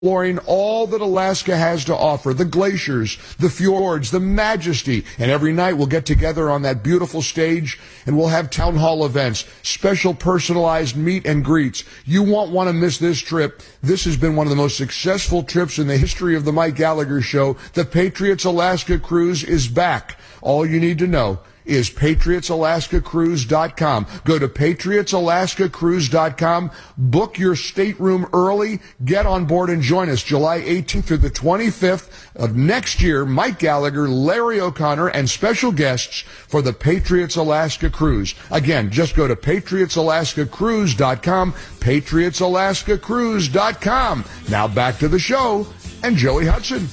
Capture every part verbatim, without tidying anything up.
exploring all that Alaska has to offer, the glaciers, the fjords, the majesty. And every night we'll get together on that beautiful stage and we'll have town hall events, special personalized meet and greets. You won't want to miss this trip. This has been one of the most successful trips in the history of the Mike Gallagher Show. The Patriots Alaska Cruise is back. All you need to know is patriots alaska cruise dot com. Go to patriots alaska cruise dot com, book your stateroom early, get on board and join us July eighteenth through the twenty-fifth of next year. Mike Gallagher, Larry O'Connor, and special guests for the Patriots Alaska Cruise. Again, just go to patriots alaska cruise dot com, patriots alaska cruise dot com. Now back to the show and Joey Hudson.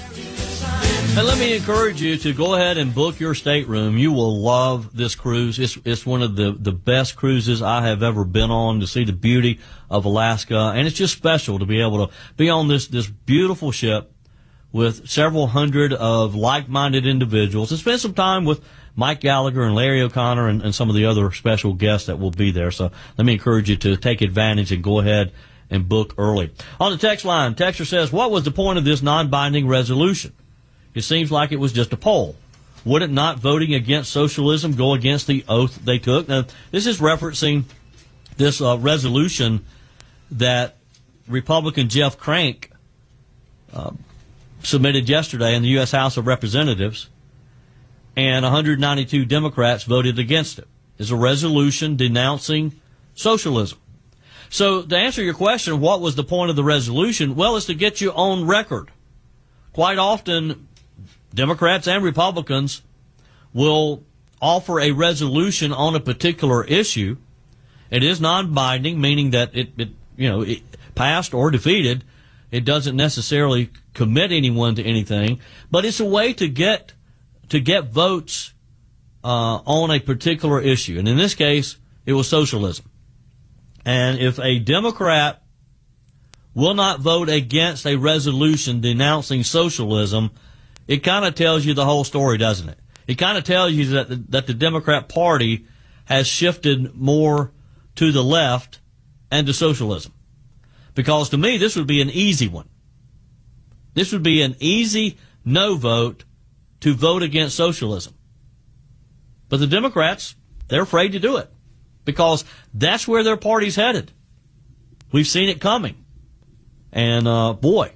And let me encourage you to go ahead and book your stateroom. You will love this cruise. It's, it's one of the, the best cruises I have ever been on, to see the beauty of Alaska. And it's just special to be able to be on this, this beautiful ship with several hundred of like-minded individuals and spend some time with Mike Gallagher and Larry O'Connor and, and some of the other special guests that will be there. So let me encourage you to take advantage and go ahead and book early. On the text line, Texter says, what was the point of this non-binding resolution? It seems like it was just a poll. Wouldn't not voting against socialism go against the oath they took? Now, this is referencing this uh, resolution that Republican Jeff Crank uh, submitted yesterday in the U S House of Representatives, and one hundred ninety-two Democrats voted against it. It's a resolution denouncing socialism. So to answer your question, what was the point of the resolution? Well, it's to get you on record. Quite often, Democrats and Republicans will offer a resolution on a particular issue. It is non-binding, meaning that it, it you know, it passed or defeated. It doesn't necessarily commit anyone to anything, but it's a way to get to get votes uh, on a particular issue. And in this case, it was socialism. And if a Democrat will not vote against a resolution denouncing socialism, it kind of tells you the whole story, doesn't it? It kind of tells you that the, that the Democrat Party has shifted more to the left and to socialism. Because to me, this would be an easy one. This would be an easy no vote to vote against socialism. But the Democrats, they're afraid to do it because that's where their party's headed. We've seen it coming. And, uh, boy,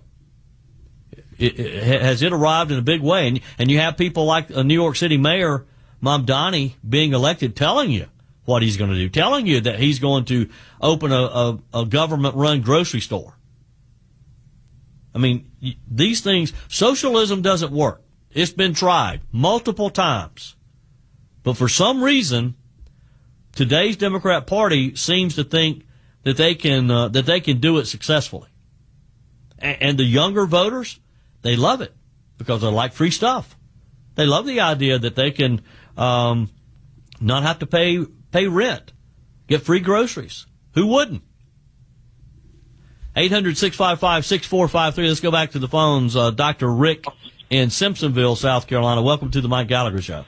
it, it, has it arrived in a big way. And, and you have people like a New York City Mayor, Mamdani, being elected, telling you what he's going to do, telling you that he's going to open a, a, a government-run grocery store. I mean, these things, socialism doesn't work. It's been tried multiple times. But for some reason, today's Democrat Party seems to think that they can uh, that they can do it successfully. And, and the younger voters, they love it because they like free stuff. They love the idea that they can um, not have to pay pay rent, get free groceries. Who wouldn't? eight hundred, six five five, six four five three. Let's go back to the phones. Uh, Doctor Rick in Simpsonville, South Carolina. Welcome to the Mike Gallagher Show.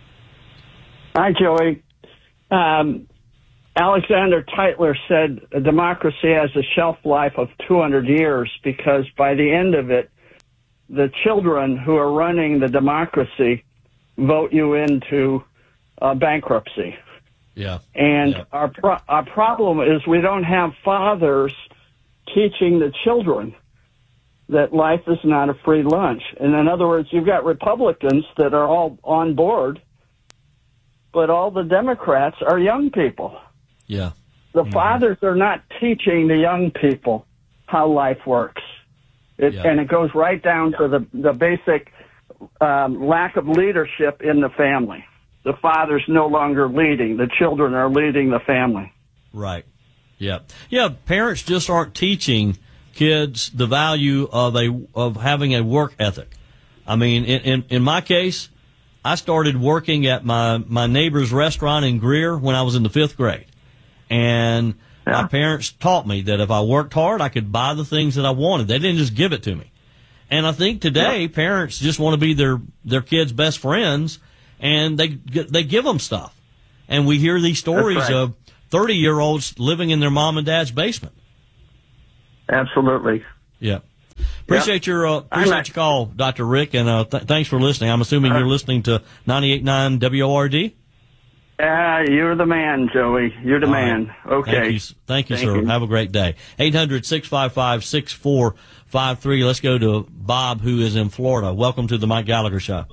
Hi, Joey. Um, Alexander Tytler said a democracy has a shelf life of two hundred years because by the end of it, the children who are running the democracy vote you into uh, bankruptcy. Yeah. And yeah. our pro- our problem is we don't have fathers teaching the children that life is not a free lunch. And in other words, you've got Republicans that are all on board, but all the Democrats are young people. Yeah. The mm-hmm. fathers are not teaching the young people how life works. It, yeah. And it goes right down to the, the basic um, lack of leadership in the family. The father's no longer leading. The children are leading the family. Right. Yeah. Yeah, parents just aren't teaching kids the value of a of having a work ethic. I mean, in, in, in my case, I started working at my, my neighbor's restaurant in Greer when I was in the fifth grade. And yeah. my parents taught me that if I worked hard, I could buy the things that I wanted. They didn't just give it to me. And I think today yeah. parents just want to be their, their kids' best friends, and they they give them stuff. And we hear these stories right. of thirty-year-olds living in their mom and dad's basement. Absolutely. Yeah. Appreciate your uh, appreciate your call, Doctor Rick, and uh, th- thanks for listening. I'm assuming you're listening to ninety-eight point nine W O R D. Uh, you're the man, Joey. You're the All man. right. Okay. Thank you, thank you Thank sir. you. Have a great day. eight hundred, six five five, six four five three. Let's go to Bob, who is in Florida. Welcome to the Mike Gallagher Show.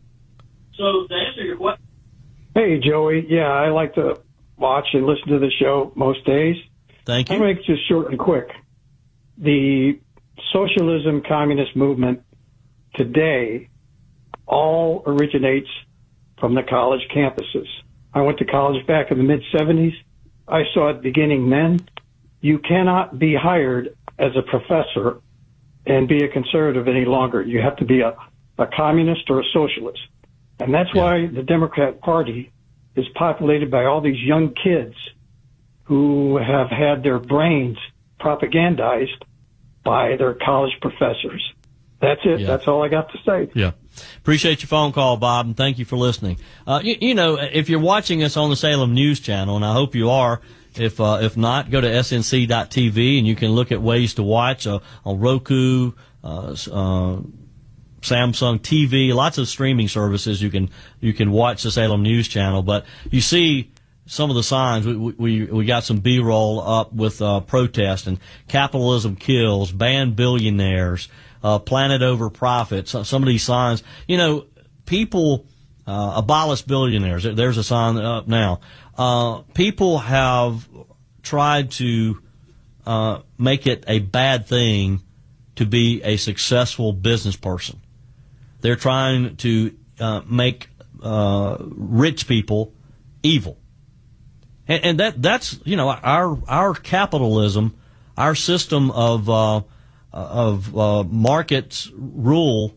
So to answer your question. Hey, Joey. Yeah, I like to watch and listen to the show most days. Thank you. I'll make it just short and quick. The socialism communist movement today all originates from the college campuses. I went to college back in the mid seventies. I saw it beginning then. You cannot be hired as a professor and be a conservative any longer. You have to be a, a communist or a socialist. And that's Yeah. why the Democrat Party is populated by all these young kids who have had their brains propagandized by their college professors. That's it. Yeah. That's all I got to say. Yeah. Appreciate your phone call, Bob, and thank you for listening. Uh, you, you know, if you're watching us on the Salem News Channel, and I hope you are, if uh, if not, go to S N C dot T V and you can look at ways to watch uh, on Roku, uh, uh, Samsung T V, lots of streaming services you can you can watch the Salem News Channel. But you see some of the signs. We we we got some B-roll up with uh, protest and capitalism kills, ban billionaires, uh, planet over profits. Some of these signs, you know, people uh, abolish billionaires. There's a sign up now. Uh, people have tried to uh, make it a bad thing to be a successful business person. They're trying to uh, make uh, rich people evil. And, and that that's, you know, our our capitalism, our system of uh, of uh, markets rule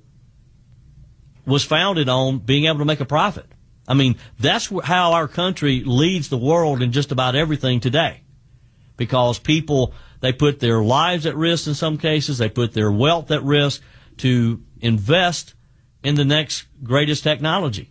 was founded on being able to make a profit. I mean, that's how our country leads the world in just about everything today. Because people, they put their lives at risk in some cases, they put their wealth at risk to invest in the next greatest technology.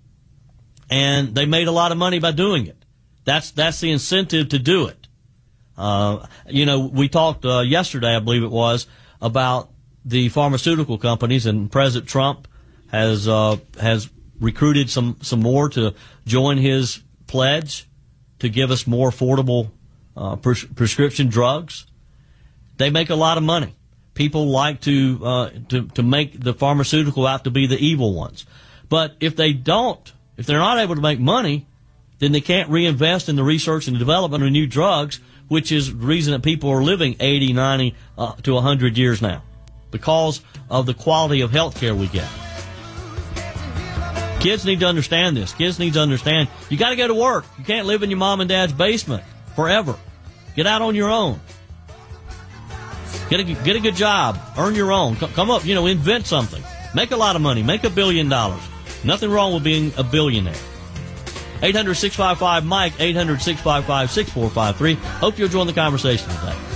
And they made a lot of money by doing it. That's that's the incentive to do it. Uh, you know, we talked uh, yesterday, I believe it was, about the pharmaceutical companies, and President Trump has uh, has recruited some, some more to join his pledge to give us more affordable uh, pres- prescription drugs. They make a lot of money. People like to, uh, to to make the pharmaceutical out to be the evil ones. But if they don't, if they're not able to make money, then they can't reinvest in the research and development of new drugs, which is the reason that people are living eighty, ninety uh, to one hundred years now, because of the quality of health care we get. Kids need to understand this. Kids need to understand you got to go to work. You can't live in your mom and dad's basement forever. Get out on your own. Get a, get a good job. Earn your own. Come up, you know, invent something. Make a lot of money. Make a billion dollars. Nothing wrong with being a billionaire. eight hundred, six five five, Mike, eight hundred, six five five, six four five three. Hope you'll join the conversation today.